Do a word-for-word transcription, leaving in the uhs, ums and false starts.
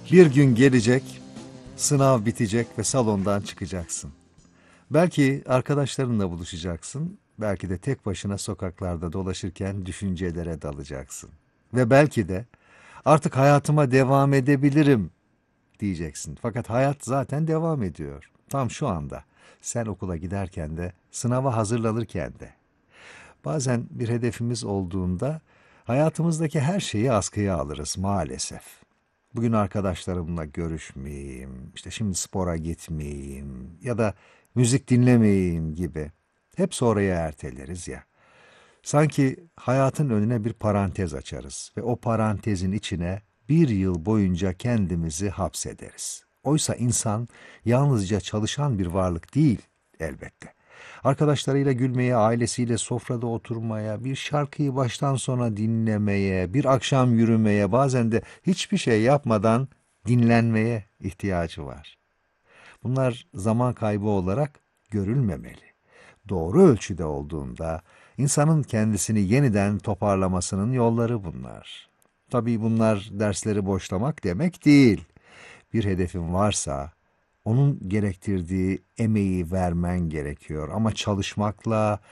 Bir gün gelecek, sınav bitecek ve salondan çıkacaksın. Belki arkadaşlarınla buluşacaksın, belki de tek başına sokaklarda dolaşırken düşüncelere dalacaksın. Ve belki de artık hayatıma devam edebilirim diyeceksin. Fakat hayat zaten devam ediyor. Tam şu anda. Sen okula giderken de, sınava hazırlanırken de. Bazen bir hedefimiz olduğunda hayatımızdaki her şeyi askıya alırız maalesef. Bugün arkadaşlarımla görüşmeyeyim, işte şimdi spora gitmeyeyim ya da müzik dinlemeyeyim gibi. Hep sonraya erteleriz ya. Sanki hayatın önüne bir parantez açarız ve o parantezin içine bir yıl boyunca kendimizi hapsederiz. Oysa insan yalnızca çalışan bir varlık değil elbette. Arkadaşlarıyla gülmeye, ailesiyle sofrada oturmaya, bir şarkıyı baştan sona dinlemeye, bir akşam yürümeye, bazen de hiçbir şey yapmadan dinlenmeye ihtiyacı var. Bunlar zaman kaybı olarak görülmemeli. Doğru ölçüde olduğunda insanın kendisini yeniden toparlamasının yolları bunlar. Tabii bunlar dersleri boşlamak demek değil. Bir hedefin varsa onun gerektirdiği emeği vermen gerekiyor ama çalışmakla,